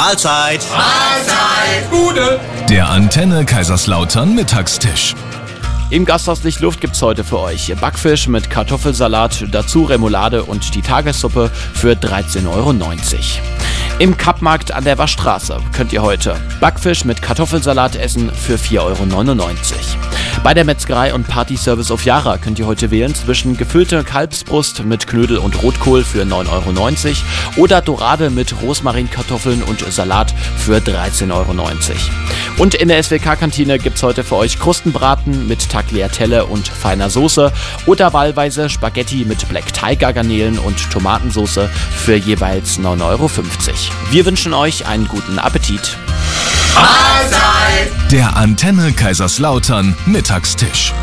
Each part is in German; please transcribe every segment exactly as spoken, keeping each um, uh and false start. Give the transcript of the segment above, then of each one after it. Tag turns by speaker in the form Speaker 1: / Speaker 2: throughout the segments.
Speaker 1: Mahlzeit.
Speaker 2: Mahlzeit.
Speaker 3: Gute.
Speaker 4: Der Antenne Kaiserslautern Mittagstisch.
Speaker 5: Im Gasthaus Lichtluft gibt's heute für euch Backfisch mit Kartoffelsalat, dazu Remoulade und die Tagessuppe für dreizehn Euro neunzig. Im Kappmarkt an der Waschstraße könnt ihr heute Backfisch mit Kartoffelsalat essen für vier Euro neunundneunzig. Bei der Metzgerei und Partyservice auf Jara könnt ihr heute wählen zwischen gefüllte Kalbsbrust mit Knödel und Rotkohl für neun Euro neunzig oder Dorade mit Rosmarinkartoffeln und Salat für dreizehn Euro neunzig. Und in der S W K-Kantine gibt's heute für euch Krustenbraten mit Tagliatelle und feiner Soße oder wahlweise Spaghetti mit Black Tiger Garnelen und Tomatensoße für jeweils neun Euro fünfzig. Wir wünschen euch einen guten Appetit.
Speaker 2: Mahlzeit.
Speaker 4: Der Antenne Kaiserslautern Mittagstisch.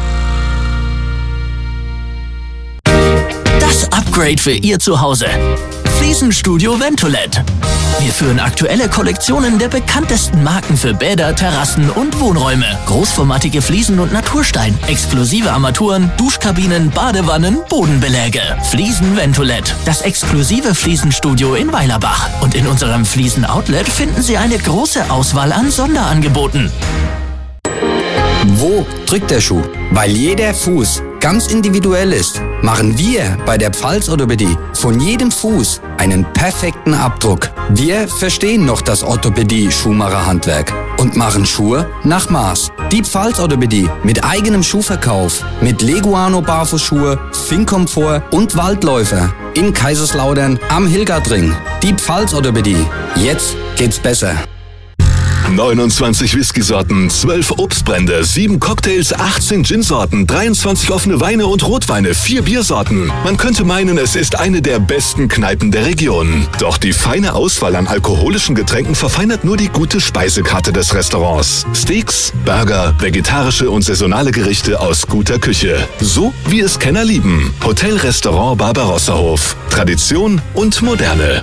Speaker 6: Das Upgrade für Ihr Zuhause. Fliesenstudio Ventolet. Wir führen aktuelle Kollektionen der bekanntesten Marken für Bäder, Terrassen und Wohnräume. Großformatige Fliesen und Naturstein, exklusive Armaturen, Duschkabinen, Badewannen, Bodenbeläge. Fliesen Ventolet, das exklusive Fliesenstudio in Weilerbach. Und in unserem Fliesen-Outlet finden Sie eine große Auswahl an Sonderangeboten.
Speaker 7: Wo drückt der Schuh? Weil jeder Fuß ganz individuell ist, machen wir bei der Pfalz-Orthopädie von jedem Fuß einen perfekten Abdruck. Wir verstehen noch das Orthopädie-Schuhmacher-Handwerk und machen Schuhe nach Maß. Die Pfalz-Orthopädie mit eigenem Schuhverkauf, mit Leguano-Barfußschuhe, Finnkomfort und Waldläufer. In Kaiserslautern am Hilgertring. Die Pfalz-Orthopädie. Jetzt geht's besser.
Speaker 4: neunundzwanzig Whisky-Sorten, zwölf Obstbrände, sieben Cocktails, achtzehn Gin-Sorten, dreiundzwanzig offene Weine und Rotweine, vier Biersorten. Man könnte meinen, es ist eine der besten Kneipen der Region. Doch die feine Auswahl an alkoholischen Getränken verfeinert nur die gute Speisekarte des Restaurants. Steaks, Burger, vegetarische und saisonale Gerichte aus guter Küche. So wie es Kenner lieben. Hotel-Restaurant Barbarossa-Hof. Tradition und Moderne.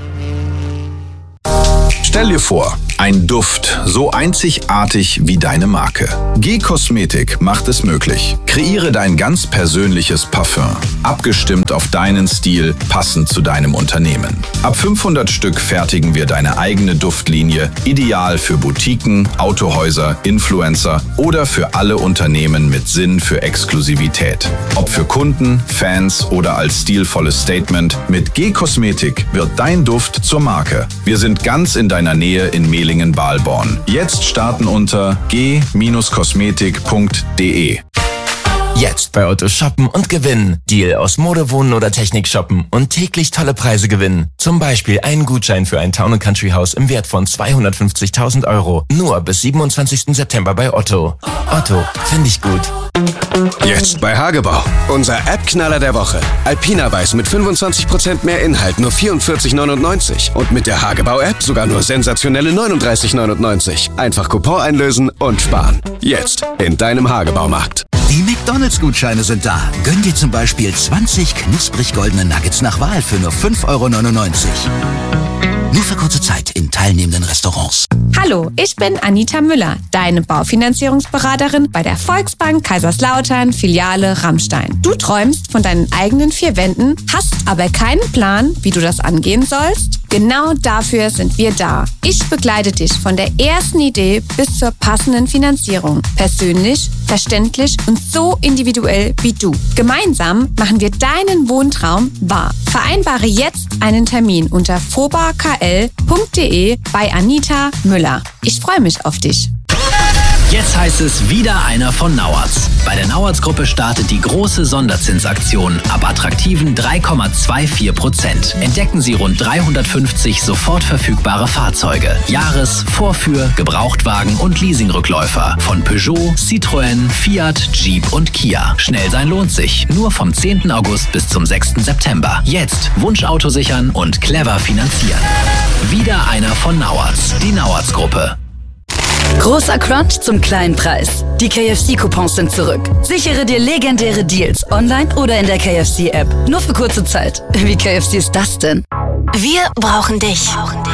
Speaker 8: Stell dir vor, ein Duft so einzigartig wie deine Marke. G-Kosmetik macht es möglich. Kreiere dein ganz persönliches Parfum. Abgestimmt auf deinen Stil, passend zu deinem Unternehmen. Ab fünfhundert Stück fertigen wir deine eigene Duftlinie, ideal für Boutiquen, Autohäuser, Influencer oder für alle Unternehmen mit Sinn für Exklusivität. Ob für Kunden, Fans oder als stilvolles Statement, mit G-Kosmetik wird dein Duft zur Marke. Wir sind ganz in deiner Nähe in Mehlingen-Balborn. Jetzt starten unter g kosmetik punkt de.
Speaker 6: Jetzt bei Otto shoppen und gewinnen. Deal aus Mode, Wohnen oder Technik shoppen und täglich tolle Preise gewinnen. Zum Beispiel einen Gutschein für ein Town and Country Haus im Wert von zweihundertfünfzigtausend Euro. Nur bis siebenundzwanzigsten September bei Otto. Otto, finde ich gut.
Speaker 9: Jetzt bei Hagebau. Unser App-Knaller der Woche. Alpina Weiß mit fünfundzwanzig Prozent mehr Inhalt, nur vierundvierzig neunundneunzig. Und mit der Hagebau-App sogar nur sensationelle neununddreißig neunundneunzig. Einfach Coupon einlösen und sparen. Jetzt in deinem Hagebaumarkt.
Speaker 10: Die McDonalds-Gutscheine sind da. Gönn dir zum Beispiel zwanzig knusprig goldene Nuggets nach Wahl für nur fünf Euro neunundneunzig. Nur für kurze Zeit in teilnehmenden Restaurants.
Speaker 11: Hallo, ich bin Anita Müller, deine Baufinanzierungsberaterin bei der Volksbank Kaiserslautern, Filiale Rammstein. Du träumst von deinen eigenen vier Wänden, hast aber keinen Plan, wie du das angehen sollst? Genau dafür sind wir da. Ich begleite dich von der ersten Idee bis zur passenden Finanzierung. Persönlich, verständlich und so individuell wie du. Gemeinsam machen wir deinen Wohntraum wahr. Vereinbare jetzt einen Termin unter fobakl punkt de bei Anita Müller. Ich freue mich auf dich.
Speaker 12: Jetzt heißt es wieder einer von Nauertz. Bei der Nauertz-Gruppe startet die große Sonderzinsaktion ab attraktiven drei Komma vierundzwanzig Prozent. Entdecken Sie rund dreihundertfünfzig sofort verfügbare Fahrzeuge. Jahres-, Vorführ-, Gebrauchtwagen und Leasingrückläufer von Peugeot, Citroën, Fiat, Jeep und Kia. Schnell sein lohnt sich. Nur vom zehnten August bis zum sechsten September. Jetzt Wunschauto sichern und clever finanzieren. Wieder einer von Nauertz. Die Nauertz-Gruppe.
Speaker 13: Großer Crunch zum kleinen Preis. Die K F C-Coupons sind zurück. Sichere dir legendäre Deals online oder in der K F C-App. Nur für kurze Zeit. Wie K F C ist das denn?
Speaker 14: Wir brauchen dich.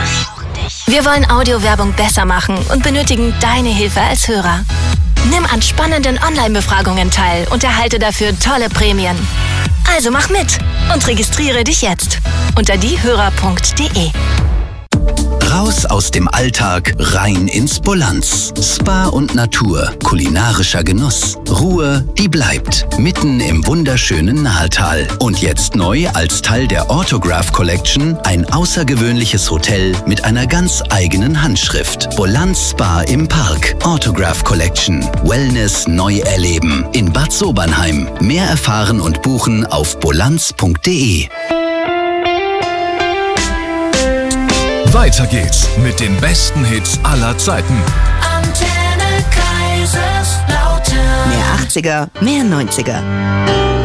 Speaker 14: Wir wollen Audiowerbung besser machen und benötigen deine Hilfe als Hörer. Nimm an spannenden Online-Befragungen teil und erhalte dafür tolle Prämien. Also mach mit und registriere dich jetzt unter diehörer punkt de.
Speaker 6: Raus aus dem Alltag, rein ins Bolanz. Spa und Natur, kulinarischer Genuss. Ruhe, die bleibt. Mitten im wunderschönen Nahetal. Und jetzt neu als Teil der Autograph Collection ein außergewöhnliches Hotel mit einer ganz eigenen Handschrift. Bolanz Spa im Park. Autograph Collection. Wellness neu erleben. In Bad Sobernheim. Mehr erfahren und buchen auf bolanz punkt de.
Speaker 1: Weiter geht's mit den besten Hits aller Zeiten.
Speaker 3: Antenne Kaiserslautern.
Speaker 15: Mehr achtziger, mehr neunziger.